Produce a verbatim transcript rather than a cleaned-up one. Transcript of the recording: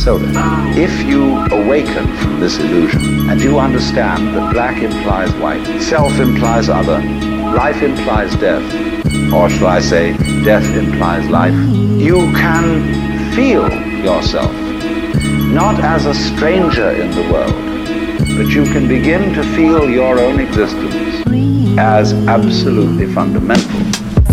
So that if you awaken from this illusion and you understand that black implies white, self implies other, life implies death, or shall I say, death implies life, you can feel yourself not as a stranger in the world, but you can begin to feel your own existence as absolutely fundamental.